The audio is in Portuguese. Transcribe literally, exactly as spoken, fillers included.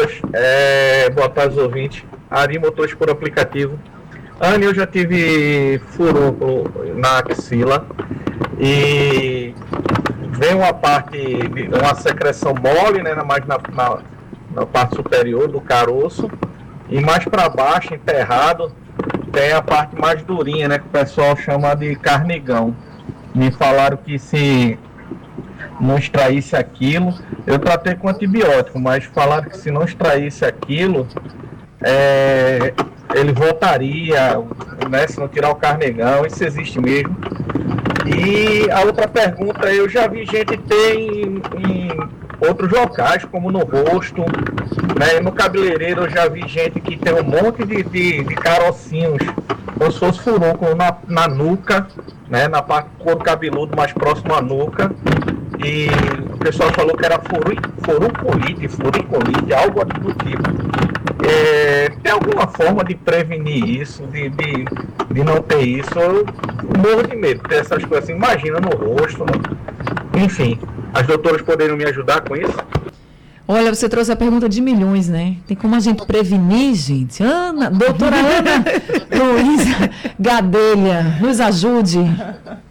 doutoras, é, boa tarde aos ouvintes. Ari, motorista por aplicativo. Anne, eu já tive furúnculo na axila e vem uma parte, uma secreção mole, né, mais na, na, na parte superior do caroço, e mais para baixo, enterrado, tem a parte mais durinha, né, que o pessoal chama de carnegão. Me falaram que se não extraísse aquilo, eu tratei com antibiótico, mas falaram que se não extraísse aquilo, é, ele voltaria, né, se não tirar o carnegão, isso existe mesmo. E a outra pergunta, eu já vi gente ter em, em outros locais, como no rosto, né, no cabeleireiro eu já vi gente que tem um monte de, de, de carocinhos, como se fosse furúnculo na, na nuca, né, na parte do couro cabeludo mais próximo à nuca, e o pessoal falou que era furunculite, furiculite, algo do tipo. É, tem alguma forma de prevenir isso, de, de, de não ter isso? Eu morro de medo de ter essas coisas assim, imagina no rosto, no... enfim, as doutoras poderiam me ajudar com isso? Olha, você trouxe a pergunta de milhões, né? Tem como a gente prevenir, gente? Ana, doutora Ana Luísa Gadelha, nos ajude.